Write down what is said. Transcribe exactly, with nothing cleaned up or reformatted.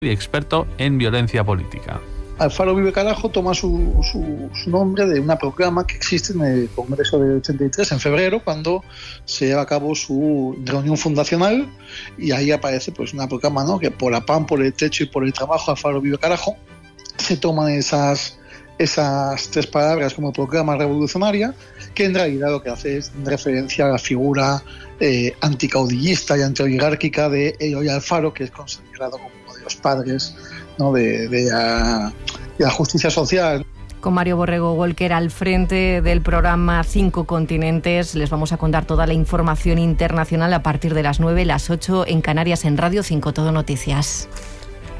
y experto en violencia política. Alfaro Vive Carajo toma su, su, su nombre de un programa que existe en el Congreso del ochenta y tres, en febrero, cuando se lleva a cabo su reunión fundacional, y ahí aparece pues un programa, ¿no?, que por la pan, por el techo y por el trabajo, Alfaro Vive Carajo, se toman esas, esas tres palabras como programa revolucionaria, que en realidad lo que hace es referencia a la figura eh, anticaudillista y antioligárquica de Eloy Alfaro, que es considerado como uno de los padres, ¿no?, de, de, la, de la justicia social. Con Mario Borrego Walker al frente del programa Cinco Continentes, les vamos a contar toda la información internacional a partir de las nueve, las ocho en Canarias, en Radio cinco Todo Noticias.